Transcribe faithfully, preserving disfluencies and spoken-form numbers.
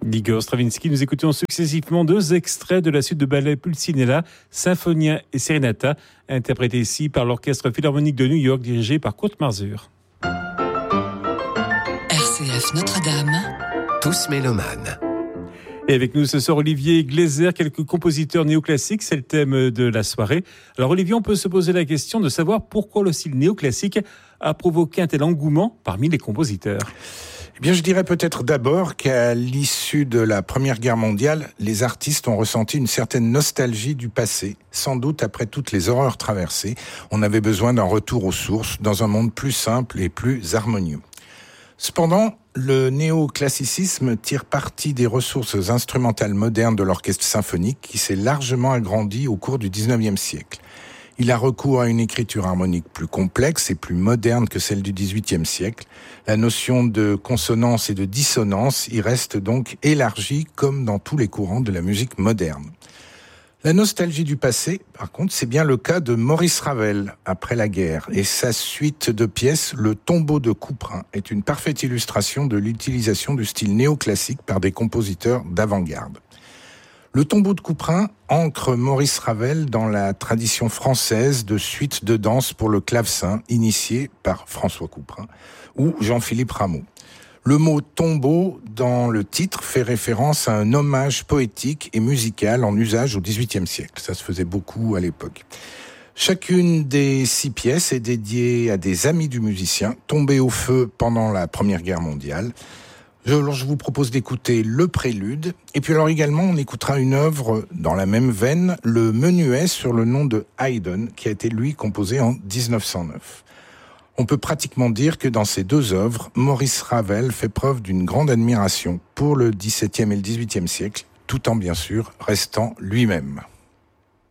d'Igor Stravinsky. Nous écoutons successivement deux extraits de la suite de ballet Pulcinella, Symphonia et Serenata, interprétés ici par l'Orchestre Philharmonique de New York, dirigé par Kurt Masur. R C F Notre-Dame. Tous mélomanes. Et avec nous ce soir, Olivier Gleiser, quelques compositeurs néoclassiques, c'est le thème de la soirée. Alors Olivier, on peut se poser la question de savoir pourquoi le style néoclassique a provoqué un tel engouement parmi les compositeurs. Eh bien, je dirais peut-être d'abord qu'à l'issue de la Première Guerre mondiale, les artistes ont ressenti une certaine nostalgie du passé. Sans doute, après toutes les horreurs traversées, on avait besoin d'un retour aux sources, dans un monde plus simple et plus harmonieux. Cependant, le néoclassicisme tire parti des ressources instrumentales modernes de l'orchestre symphonique qui s'est largement agrandi au cours du dix-neuvième siècle. Il a recours à une écriture harmonique plus complexe et plus moderne que celle du dix-huitième siècle. La notion de consonance et de dissonance y reste donc élargie comme dans tous les courants de la musique moderne. La nostalgie du passé, par contre, c'est bien le cas de Maurice Ravel après la guerre. Et sa suite de pièces, Le tombeau de Couperin, est une parfaite illustration de l'utilisation du style néoclassique par des compositeurs d'avant-garde. Le tombeau de Couperin ancre Maurice Ravel dans la tradition française de suites de danse pour le clavecin initiée par François Couperin ou Jean-Philippe Rameau. Le mot tombeau dans le titre fait référence à un hommage poétique et musical en usage au dix-huitième siècle. Ça se faisait beaucoup à l'époque. Chacune des six pièces est dédiée à des amis du musicien tombés au feu pendant la Première Guerre mondiale. Je, alors je vous propose d'écouter le prélude. Et puis alors également, on écoutera une œuvre dans la même veine, le menuet sur le nom de Haydn, qui a été lui composé en dix-neuf cent neuf. On peut pratiquement dire que dans ces deux œuvres, Maurice Ravel fait preuve d'une grande admiration pour le dix-septième et le dix-huitième siècle, tout en bien sûr restant lui-même.